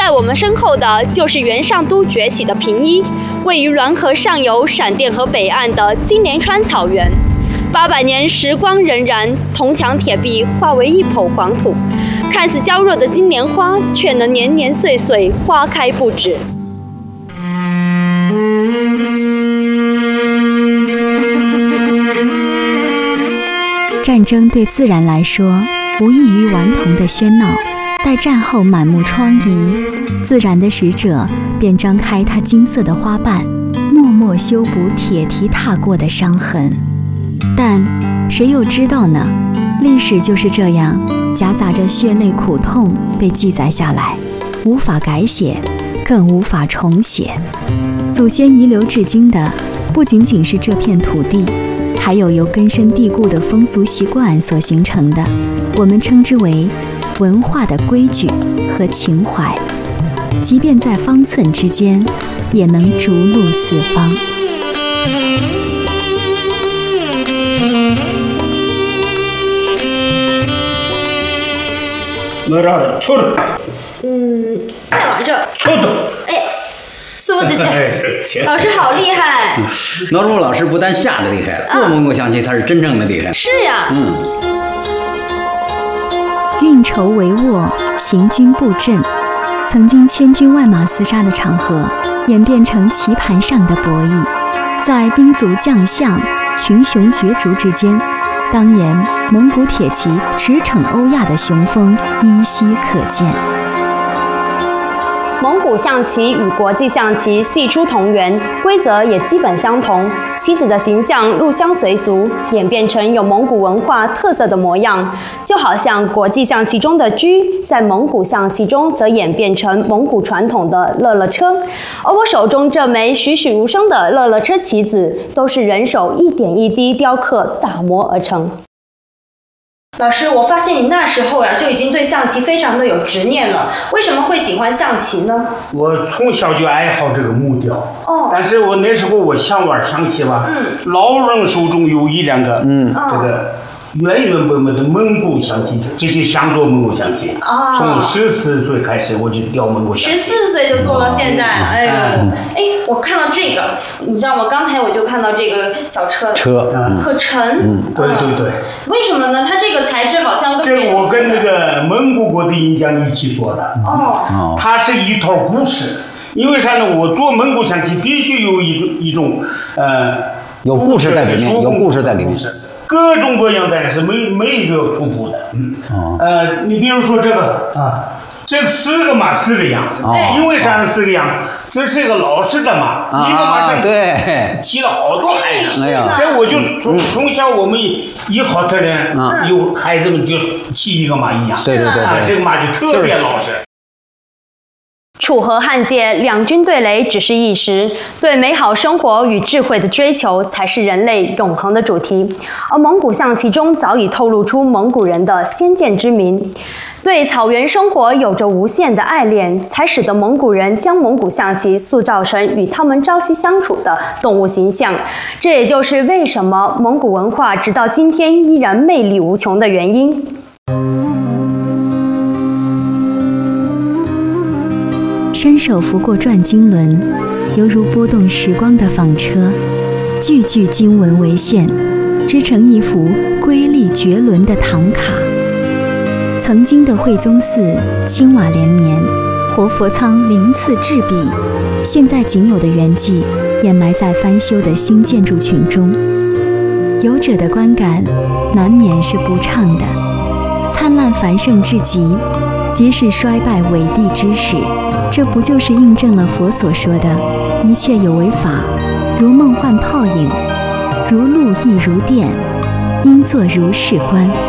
在我们身后的就是元上都崛起的平邑，位于滦河上游闪电河北岸的金莲川草原。800年时光荏苒，铜墙铁壁化为一抔黄土，看似娇弱的金莲花，却能年年岁岁花开不止。 战争对自然来说，无异于顽童的喧闹。待战后满目疮痍，自然的使者便张开它金色的花瓣，默默修补铁蹄踏过的伤痕。但谁又知道呢？历史就是这样，夹杂着血泪苦痛被记载下来，无法改写，更无法重写。祖先遗留至今的，不仅仅是这片土地，还有由根深蒂固的风俗习惯所形成的，我们称之为文化的规矩和情怀，即便在方寸之间，也能逐鹿四方。 哪儿错了？ 再往这。 错的。 哎，师傅这老师好厉害。 老朱老师不但下的厉害，做蒙古象棋他是真正的厉害。 是呀。 运筹帷幄，行军布阵，曾经千军万马厮杀的场合，演变成棋盘上的博弈。在兵卒将相、群雄角逐之间，当年蒙古铁骑驰骋欧亚的雄风依稀可见。 蒙古象棋与国际象棋系出同源，规则也基本相同，棋子的形象入乡随俗，演变成有蒙古文化特色的模样。就好像国际象棋中的车，在蒙古象棋中则演变成蒙古传统的乐乐车。而我手中这枚栩栩如生的乐乐车棋子，都是人手一点一滴雕刻打磨而成。老师，我发现你那时候就已经对象棋非常的有执念了，为什么会喜欢象棋呢？ 我从小就爱好这个木雕，但是我那时候我想玩象棋吧，老人手中有1、2个，这个原本的蒙古象棋，这就想做蒙古象棋。从14岁开始我就雕蒙古象棋 ，14岁就做到现在。我看到这个，你知道吗？刚才我就看到这个小车可沉。 对。 为什么呢？它这个材质好像这我跟那个蒙古国的银匠一起做的。它是一套故事。因为啥呢？我做蒙古象棋必须有一种有故事在里面，有故事在里面。 各种各样的是每一个突出的。你比如说这个这4个马4个样，因为啥4个样？这是一个老式的马，一个马上骑了好多孩子。这我就从小我们一好的人，有孩子们就骑一个马一样。 对， 这个马就特别老实。 楚河汉界，两军对垒只是一时，对美好生活与智慧的追求才是人类永恒的主题。而蒙古象棋中早已透露出蒙古人的先见之明，对草原生活有着无限的爱恋，才使得蒙古人将蒙古象棋塑造成与他们朝夕相处的动物形象。这也就是为什么蒙古文化直到今天依然魅力无穷的原因。 伸手拂过转经轮，犹如拨动时光的纺车，句句经文为线，织成一幅瑰丽绝伦的唐卡。曾经的惠宗寺青瓦连绵，活佛仓鳞次栉比，现在仅有的圆迹掩埋在翻修的新建筑群中。游者的观感难免是不畅的。灿烂繁盛至极，即是衰败伟地之始。这不就是印证了佛所说的一切有为法，如梦幻泡影，如露亦如电，应作如是观。